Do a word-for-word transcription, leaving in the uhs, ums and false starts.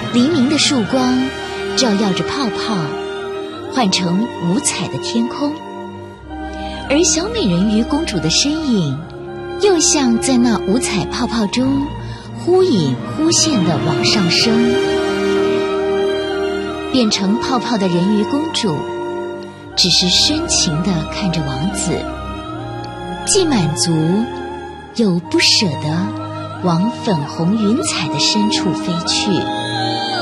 黎明的曙光照耀着泡泡，换成五彩的天空，而小美人鱼公主的身影又像在那五彩泡泡中忽隐忽现地往上升。变成泡泡的人鱼公主只是深情地看着王子，既满足又不舍得往粉红云彩的深处飞去。